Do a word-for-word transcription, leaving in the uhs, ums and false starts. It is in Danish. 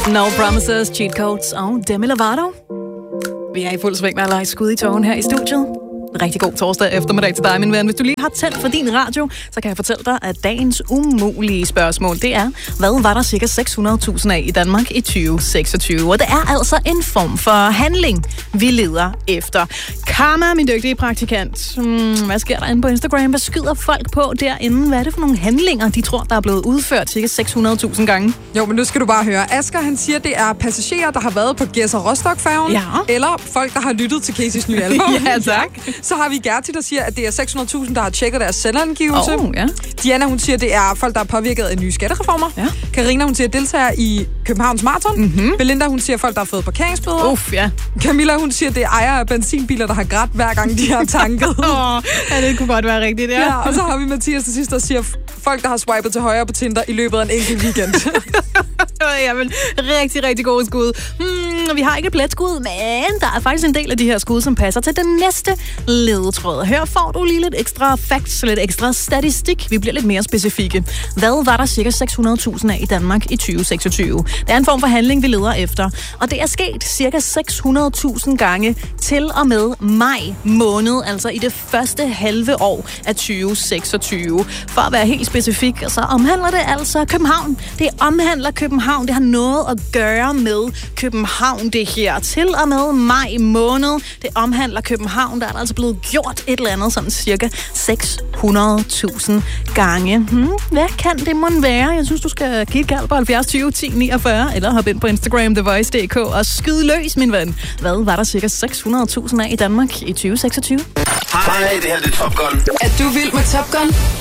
No Promises, Cheat Codes og Demi Lovato. Vi er i fuld sving med at lege skud i tågen her i studiet. Rigtig god torsdag eftermiddag til dig, min ven. Hvis du lige har tændt for din radio, så kan jeg fortælle dig, at dagens umulige spørgsmål, det er, hvad var der cirka seks hundrede tusind af i Danmark i tyve seksogtyve? Og det er altså en form for handling, vi leder efter. Karma, min dygtige praktikant. Hmm, hvad sker der inde på Instagram? Hvad skyder folk på derinde? Hvad er det for nogle handlinger, de tror, der er blevet udført cirka seks hundrede tusind gange? Jo, men nu skal du bare høre. Asger, han siger, det er passagerer, der har været på Gedser Rostock-færgen. Ja. Eller folk, der har lyttet til Casey's nye album. Ja, tak. Så har vi Gerti, der siger, at det er seks hundrede tusind, der har tjekket deres selvangivelse. Oh, ja. Diana, hun siger, at det er folk, der er påvirket af nye skattereformer. Ja. Karina, hun siger, deltager i Københavns Marathon. Mm-hmm. Belinda, hun siger, folk, der har fået parkeringsbøder. Uff, ja. Camilla, hun siger, det er ejere af benzinbiler, der har grædt hver gang, de har tanket. Åh, ja, det kunne godt være rigtigt, ja. Ja, og så har vi Mathias til sidst, der siger, folk, der har swipet til højre på Tinder i løbet af en enkelt weekend. Jamen, rigtig, rigtig gode skud. Hmm, vi har ikke et pletskud, men der er faktisk en del af de her skud, som passer til den næste ledetråd. Her får du lige lidt ekstra facts, lidt ekstra statistik. Vi bliver lidt mere specifikke. Hvad var der cirka seks hundrede tusind af i Danmark i tyve seksogtyve? Det er en form for handling, vi leder efter. Og det er sket cirka seks hundrede tusind gange til og med maj måned, altså i det første halve år af tyve seksogtyve. For at være helt specifik, så omhandler det altså København. Det omhandler København. Det har noget at gøre med København, det her. Til og med maj måned, det omhandler København. Der er der altså blevet gjort et eller andet, sådan cirka seks hundrede tusind gange. Hmm, hvad kan det mon være? Jeg synes, du skal kigge på halvfjerds tyve ti niogfyrre, eller hoppe ind på Instagram, the voice punktum d k og skyde løs, min ven. Hvad var der cirka seks hundrede tusind af i Danmark i tyve seksogtyve? Hej, det her det er Top Gun. Er du vild med Top Gun?